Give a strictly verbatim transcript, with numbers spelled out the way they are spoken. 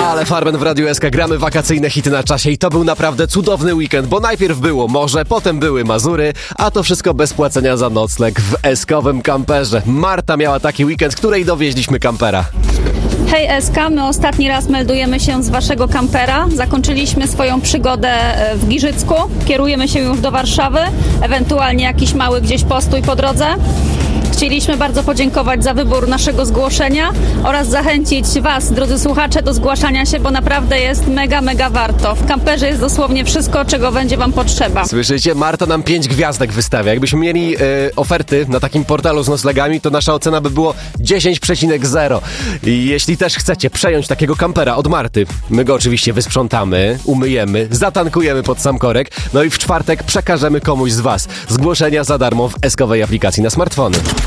Ale Farben w Radiu S K, gramy wakacyjne hity na czasie i to był naprawdę cudowny weekend, bo najpierw było morze, potem były Mazury, a to wszystko bez płacenia za nocleg w eskowym kamperze. Marta miała taki weekend, której dowieźliśmy kampera. Hej S K, my ostatni raz meldujemy się z waszego kampera. Zakończyliśmy swoją przygodę w Giżycku. Kierujemy się już do Warszawy, ewentualnie jakiś mały gdzieś postój po drodze. Chcieliśmy bardzo podziękować za wybór naszego zgłoszenia oraz zachęcić was, drodzy słuchacze, do zgłaszania się, bo naprawdę jest mega, mega warto. W kamperze jest dosłownie wszystko, czego będzie wam potrzeba. Słyszycie? Marta nam pięć gwiazdek wystawia. Jakbyśmy mieli e, oferty na takim portalu z noclegami, to nasza ocena by było dziesięć przecinek zero. I jeśli też chcecie przejąć takiego kampera od Marty, my go oczywiście wysprzątamy, umyjemy, zatankujemy pod sam korek, no i w czwartek przekażemy komuś z was zgłoszenia za darmo w eskowej aplikacji na smartfony.